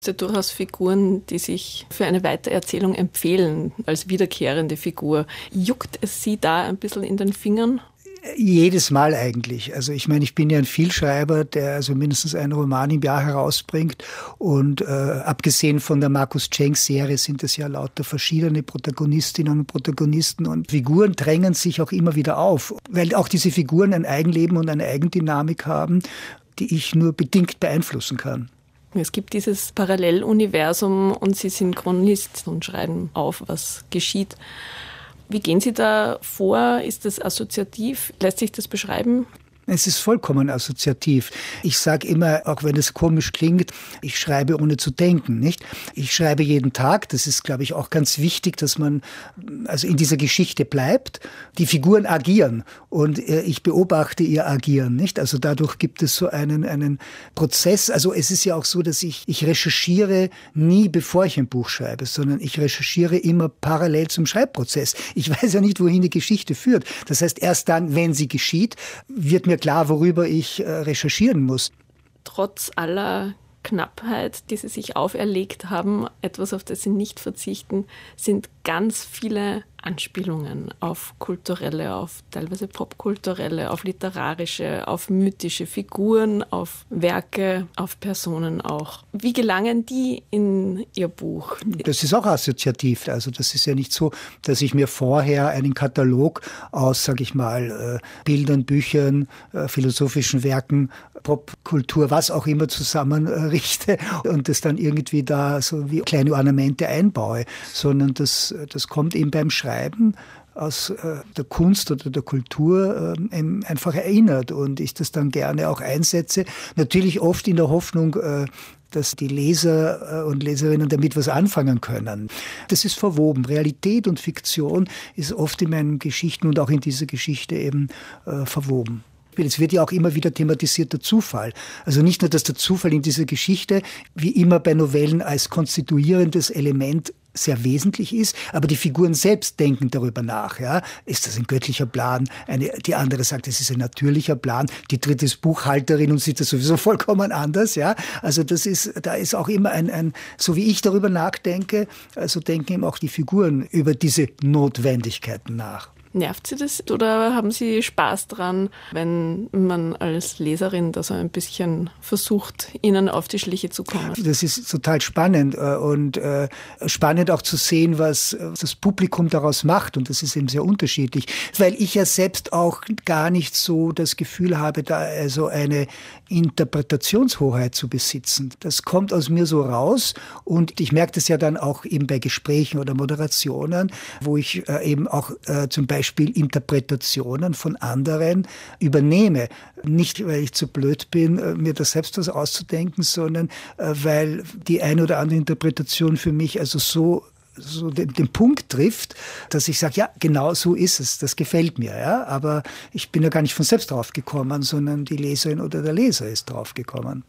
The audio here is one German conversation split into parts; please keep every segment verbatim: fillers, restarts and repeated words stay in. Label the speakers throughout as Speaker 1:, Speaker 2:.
Speaker 1: Es sind durchaus Figuren, die sich für eine Weitererzählung empfehlen, als wiederkehrende Figur. Juckt es Sie da ein bisschen in den Fingern?
Speaker 2: Jedes Mal eigentlich. Also ich meine, ich bin ja ein Vielschreiber, der also mindestens einen Roman im Jahr herausbringt. Und äh, abgesehen von der Markus Cenk-Serie sind es ja lauter verschiedene Protagonistinnen und Protagonisten. Und Figuren drängen sich auch immer wieder auf, weil auch diese Figuren ein Eigenleben und eine Eigendynamik haben, die ich nur bedingt beeinflussen kann.
Speaker 1: Es gibt dieses Paralleluniversum und Sie sind Chronist und schreiben auf, was geschieht. Wie gehen Sie da vor? Ist das assoziativ? Lässt sich das beschreiben?
Speaker 2: Es ist vollkommen assoziativ. Ich sage immer, auch wenn es komisch klingt, ich schreibe ohne zu denken, nicht? Ich schreibe jeden Tag. Das ist, glaube ich, auch ganz wichtig, dass man also in dieser Geschichte bleibt. Die Figuren agieren und ich beobachte ihr Agieren, nicht? Also dadurch gibt es so einen einen Prozess. Also es ist ja auch so, dass ich ich recherchiere nie, bevor ich ein Buch schreibe, sondern ich recherchiere immer parallel zum Schreibprozess. Ich weiß ja nicht, wohin die Geschichte führt. Das heißt, erst dann, wenn sie geschieht, wird mir klar, worüber ich äh, recherchieren muss.
Speaker 1: Trotz aller Knappheit, die Sie sich auferlegt haben, etwas, auf das Sie nicht verzichten, sind ganz viele Anspielungen auf kulturelle, auf teilweise popkulturelle, auf literarische, auf mythische Figuren, auf Werke, auf Personen auch. Wie gelangen die in Ihr Buch?
Speaker 2: Das ist auch assoziativ. Also das ist ja nicht so, dass ich mir vorher einen Katalog aus, sage ich mal, Bildern, Büchern, philosophischen Werken, Popkultur, was auch immer zusammenrichte und das dann irgendwie da so wie kleine Ornamente einbaue, sondern das, das kommt eben beim Schreiben aus äh, der Kunst oder der Kultur äh, einfach erinnert und ich das dann gerne auch einsetze. Natürlich oft in der Hoffnung, äh, dass die Leser und Leserinnen damit was anfangen können. Das ist verwoben. Realität und Fiktion ist oft in meinen Geschichten und auch in dieser Geschichte eben äh, verwoben. Es wird ja auch immer wieder thematisiert, der Zufall. Also nicht nur, dass der Zufall in dieser Geschichte, wie immer bei Novellen, als konstituierendes Element sehr wesentlich ist, aber die Figuren selbst denken darüber nach. Ja? Ist das ein göttlicher Plan? Eine, die andere sagt, es ist ein natürlicher Plan. Die dritte ist Buchhalterin und sieht das sowieso vollkommen anders. Ja? Also das ist, da ist auch immer ein, ein, so wie ich darüber nachdenke, also denken eben auch die Figuren über diese Notwendigkeiten nach.
Speaker 1: Nervt Sie das oder haben Sie Spaß dran, wenn man als Leserin da so ein bisschen versucht, Ihnen auf die Schliche zu kommen?
Speaker 2: Das ist total spannend und äh, spannend auch zu sehen, was das Publikum daraus macht und das ist eben sehr unterschiedlich, weil ich ja selbst auch gar nicht so das Gefühl habe, da also eine Interpretationshoheit zu besitzen. Das kommt aus mir so raus und ich merke das ja dann auch eben bei Gesprächen oder Moderationen, wo ich äh, eben auch äh, zum Beispiel Beispiel Interpretationen von anderen übernehme. Nicht, weil ich zu blöd bin, mir das selbst was auszudenken, sondern weil die eine oder andere Interpretation für mich also so so den, den Punkt trifft, dass ich sage, ja, genau so ist es, das gefällt mir. Ja? Aber ich bin ja gar nicht von selbst drauf gekommen, sondern die Leserin oder der Leser ist drauf gekommen.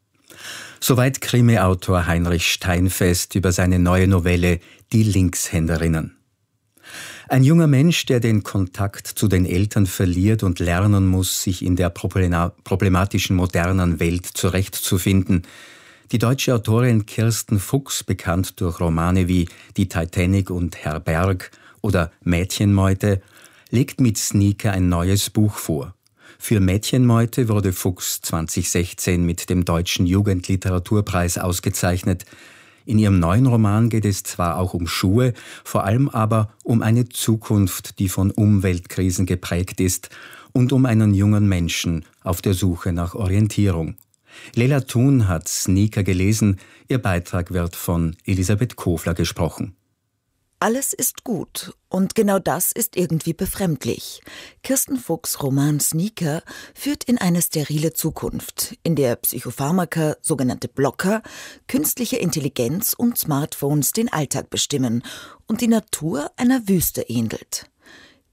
Speaker 3: Soweit Krimi-Autor Heinrich Steinfest über seine neue Novelle Die Linkshänderinnen. Ein junger Mensch, der den Kontakt zu den Eltern verliert und lernen muss, sich in der problematischen modernen Welt zurechtzufinden. Die deutsche Autorin Kirsten Fuchs, bekannt durch Romane wie Die Titanic und Herr Berg oder Mädchenmeute, legt mit Sneaker ein neues Buch vor. Für Mädchenmeute wurde Fuchs zwanzig sechzehn mit dem Deutschen Jugendliteraturpreis ausgezeichnet. In ihrem neuen Roman geht es zwar auch um Schuhe, vor allem aber um eine Zukunft, die von Umweltkrisen geprägt ist und um einen jungen Menschen auf der Suche nach Orientierung. Lela Thun hat Sneaker gelesen, ihr Beitrag wird von Elisabeth Kofler gesprochen.
Speaker 4: Alles ist gut und genau das ist irgendwie befremdlich. Kirsten Fuchs' Roman Sneaker führt in eine sterile Zukunft, in der Psychopharmaka, sogenannte Blocker, künstliche Intelligenz und Smartphones den Alltag bestimmen und die Natur einer Wüste ähnelt.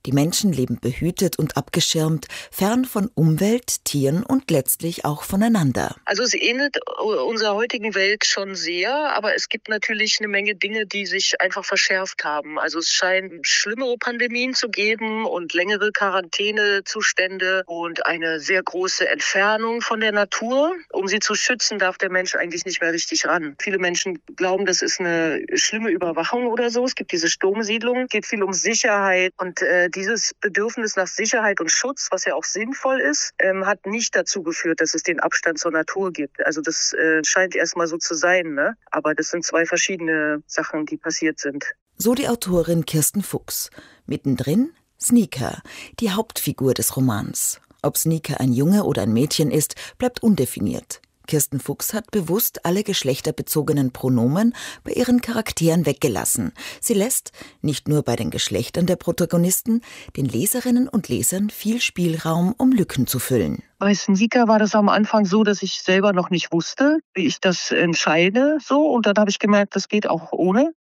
Speaker 4: Die Menschen leben behütet und abgeschirmt, fern von Umwelt, Tieren und letztlich auch voneinander.
Speaker 5: Also es ähnelt unserer heutigen Welt schon sehr, aber es gibt natürlich eine Menge Dinge, die sich einfach verschärft haben. Also es scheint schlimmere Pandemien zu geben und längere Quarantänezustände und eine sehr große Entfernung von der Natur. Um sie zu schützen, darf der Mensch eigentlich nicht mehr richtig ran. Viele Menschen glauben, das ist eine schlimme Überwachung oder so. Es gibt diese Sturmsiedlungen, es geht viel um Sicherheit und äh, dieses Bedürfnis nach Sicherheit und Schutz, was ja auch sinnvoll ist, ähm, hat nicht dazu geführt, dass es den Abstand zur Natur gibt. Also das äh, scheint erstmal so zu sein, ne? Aber das sind zwei verschiedene Sachen, die passiert sind.
Speaker 4: So die Autorin Kirsten Fuchs. Mittendrin Sneaker, die Hauptfigur des Romans. Ob Sneaker ein Junge oder ein Mädchen ist, bleibt undefiniert. Kirsten Fuchs hat bewusst alle geschlechterbezogenen Pronomen bei ihren Charakteren weggelassen. Sie lässt, nicht nur bei den Geschlechtern der Protagonisten, den Leserinnen und Lesern viel Spielraum, um Lücken zu füllen.
Speaker 5: Bei Sneaker war das am Anfang so, dass ich selber noch nicht wusste, wie ich das entscheide. So, und dann habe ich gemerkt, das geht auch ohne.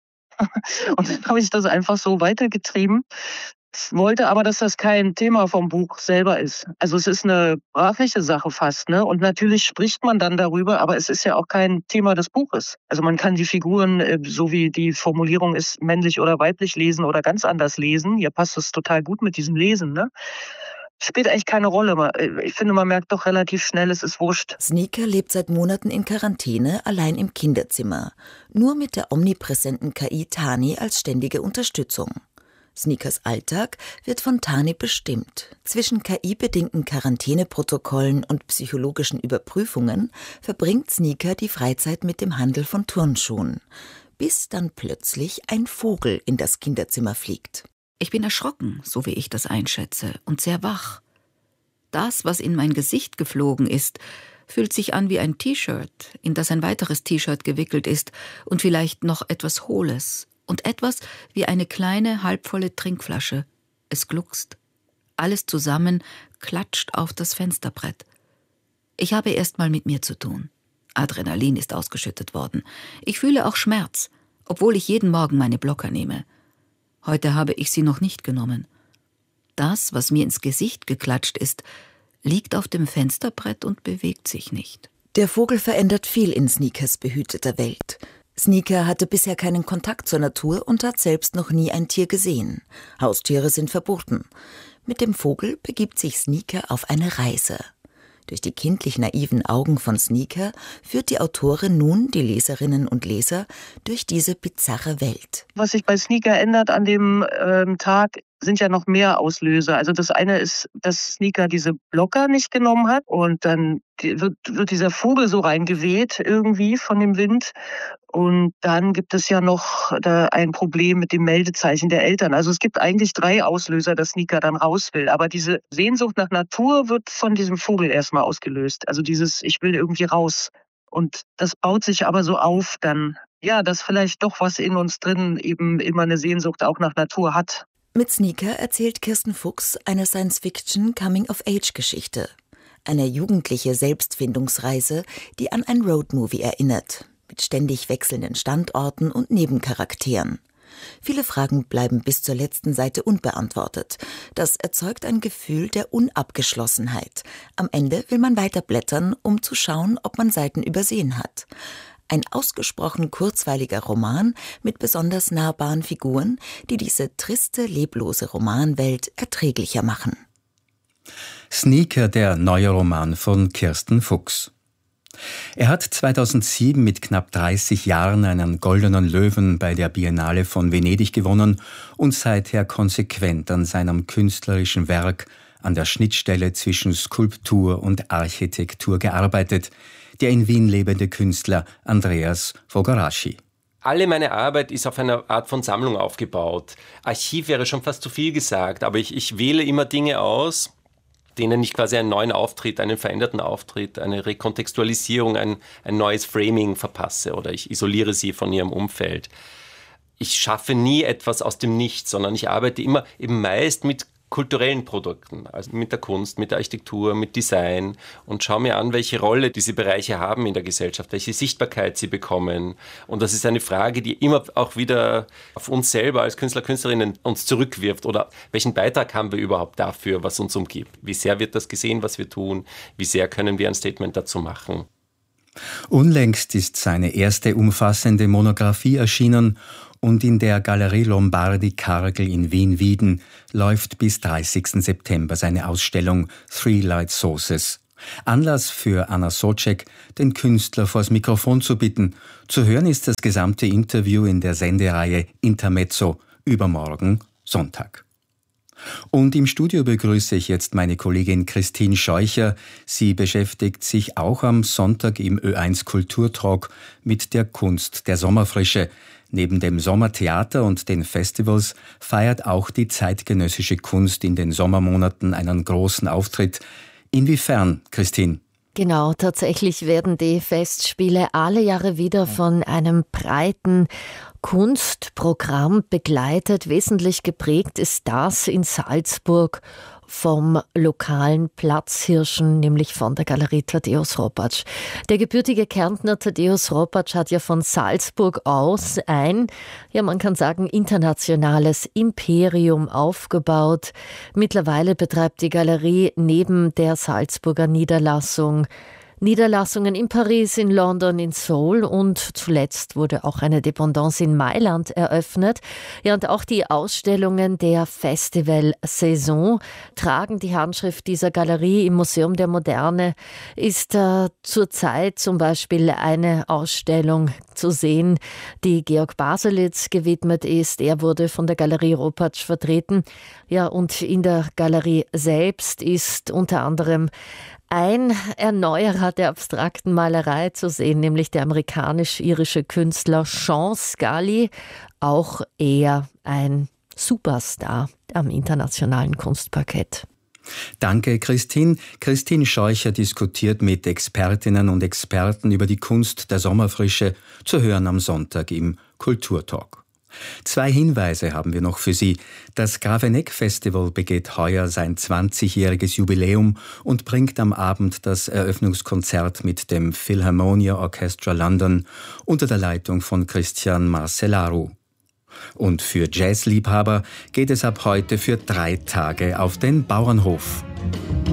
Speaker 5: Und dann habe ich das einfach so weitergetrieben. Ich wollte aber, dass das kein Thema vom Buch selber ist. Also es ist eine sprachliche Sache fast, ne? Und natürlich spricht man dann darüber, aber es ist ja auch kein Thema des Buches. Also man kann die Figuren, so wie die Formulierung ist, männlich oder weiblich lesen oder ganz anders lesen. Hier passt es total gut mit diesem Lesen, ne? Spielt eigentlich keine Rolle. Ich finde, man merkt doch relativ schnell, es ist wurscht.
Speaker 4: Sneaker lebt seit Monaten in Quarantäne, allein im Kinderzimmer. Nur mit der omnipräsenten K I Tani als ständige Unterstützung. Sneakers Alltag wird von Tani bestimmt. Zwischen K I-bedingten Quarantäneprotokollen und psychologischen Überprüfungen verbringt Sneaker die Freizeit mit dem Handel von Turnschuhen. Bis dann plötzlich ein Vogel in das Kinderzimmer fliegt.
Speaker 6: Ich bin erschrocken, so wie ich das einschätze, und sehr wach. Das, was in mein Gesicht geflogen ist, fühlt sich an wie ein T-Shirt, in das ein weiteres T-Shirt gewickelt ist und vielleicht noch etwas Hohles. Und etwas wie eine kleine, halbvolle Trinkflasche. Es gluckst. Alles zusammen klatscht auf das Fensterbrett. Ich habe erst mal mit mir zu tun. Adrenalin ist ausgeschüttet worden. Ich fühle auch Schmerz, obwohl ich jeden Morgen meine Blocker nehme. Heute habe ich sie noch nicht genommen. Das, was mir ins Gesicht geklatscht ist, liegt auf dem Fensterbrett und bewegt sich nicht.
Speaker 4: Der Vogel verändert viel in Sneakers behüteter Welt. Sneaker hatte bisher keinen Kontakt zur Natur und hat selbst noch nie ein Tier gesehen. Haustiere sind verboten. Mit dem Vogel begibt sich Sneaker auf eine Reise. Durch die kindlich naiven Augen von Sneaker führt die Autorin nun die Leserinnen und Leser durch diese bizarre Welt.
Speaker 5: Was sich bei Sneaker ändert an dem ähm, Tag, sind ja noch mehr Auslöser. Also das eine ist, dass Sneaker diese Blocker nicht genommen hat und dann wird, wird dieser Vogel so reingeweht irgendwie von dem Wind. Und dann gibt es ja noch da ein Problem mit dem Meldezeichen der Eltern. Also es gibt eigentlich drei Auslöser, dass Sneaker dann raus will. Aber diese Sehnsucht nach Natur wird von diesem Vogel erstmal ausgelöst. Also dieses, ich will irgendwie raus. Und das baut sich aber so auf dann, ja, dass vielleicht doch was in uns drin eben immer eine Sehnsucht auch nach Natur hat.
Speaker 4: Mit Sneaker erzählt Kirsten Fuchs eine Science-Fiction-Coming-of-Age-Geschichte. Eine jugendliche Selbstfindungsreise, die an ein Roadmovie erinnert, mit ständig wechselnden Standorten und Nebencharakteren. Viele Fragen bleiben bis zur letzten Seite unbeantwortet. Das erzeugt ein Gefühl der Unabgeschlossenheit. Am Ende will man weiterblättern, um zu schauen, ob man Seiten übersehen hat. Ein ausgesprochen kurzweiliger Roman mit besonders nahbaren Figuren, die diese triste, leblose Romanwelt erträglicher machen.
Speaker 3: Sneaker, der neue Roman von Kirsten Fuchs. Er hat zweitausendsieben mit knapp dreißig Jahren einen Goldenen Löwen bei der Biennale von Venedig gewonnen und seither konsequent an seinem künstlerischen Werk an der Schnittstelle zwischen Skulptur und Architektur gearbeitet, der in Wien lebende Künstler Andreas Fogaraschi.
Speaker 7: Alle meine Arbeit ist auf einer Art von Sammlung aufgebaut. Archiv wäre schon fast zu viel gesagt, aber ich, ich wähle immer Dinge aus, denen ich quasi einen neuen Auftritt, einen veränderten Auftritt, eine Rekontextualisierung, ein, ein neues Framing verpasse oder ich isoliere sie von ihrem Umfeld. Ich schaffe nie etwas aus dem Nichts, sondern ich arbeite immer eben meist mit kulturellen Produkten, also mit der Kunst, mit der Architektur, mit Design und schaue mir an, welche Rolle diese Bereiche haben in der Gesellschaft, welche Sichtbarkeit sie bekommen. Und das ist eine Frage, die immer auch wieder auf uns selber als Künstler, Künstlerinnen uns zurückwirft. Oder welchen Beitrag haben wir überhaupt dafür, was uns umgibt? Wie sehr wird das gesehen, was wir tun? Wie sehr können wir ein Statement dazu machen?
Speaker 3: Unlängst ist seine erste umfassende Monographie erschienen und in der Galerie Lombardi Kargl in Wien-Wieden läuft bis dreißigsten September seine Ausstellung Three Light Sources. Anlass für Anna Sobczak, den Künstler vors Mikrofon zu bitten. Zu hören ist das gesamte Interview in der Sendereihe Intermezzo übermorgen Sonntag. Und im Studio begrüße ich jetzt meine Kollegin Christine Scheucher. Sie beschäftigt sich auch am Sonntag im Ö eins Kulturtalk mit der Kunst der Sommerfrische. Neben dem Sommertheater und den Festivals feiert auch die zeitgenössische Kunst in den Sommermonaten einen großen Auftritt. Inwiefern, Christine?
Speaker 8: Genau, tatsächlich werden die Festspiele alle Jahre wieder von einem breiten Kunstprogramm begleitet. Wesentlich geprägt ist das in Salzburg vom lokalen Platzhirschen, nämlich von der Galerie Tadeusz Ropacz. Der gebürtige Kärntner Tadeusz Ropacz hat ja von Salzburg aus ein, ja man kann sagen, internationales Imperium aufgebaut. Mittlerweile betreibt die Galerie neben der Salzburger Niederlassung Niederlassungen in Paris, in London, in Seoul und zuletzt wurde auch eine Dependance in Mailand eröffnet. Ja, und auch die Ausstellungen der Festivalsaison tragen die Handschrift dieser Galerie. Im Museum der Moderne ist äh, zurzeit zum Beispiel eine Ausstellung zu sehen, die Georg Baselitz gewidmet ist. Er wurde von der Galerie Ropacz vertreten. Ja, und in der Galerie selbst ist unter anderem ein Erneuerer der abstrakten Malerei zu sehen, nämlich der amerikanisch-irische Künstler Sean Scully, auch er ein Superstar am internationalen Kunstparkett.
Speaker 3: Danke, Christine. Christine Scheucher diskutiert mit Expertinnen und Experten über die Kunst der Sommerfrische, zu hören am Sonntag im Kulturtalk. Zwei Hinweise haben wir noch für Sie. Das Grafeneck-Festival begeht heuer sein zwanzigjähriges Jubiläum und bringt am Abend das Eröffnungskonzert mit dem Philharmonia Orchestra London unter der Leitung von Christian Marcellaru. Und für Jazzliebhaber geht es ab heute für drei Tage auf den Bauernhof.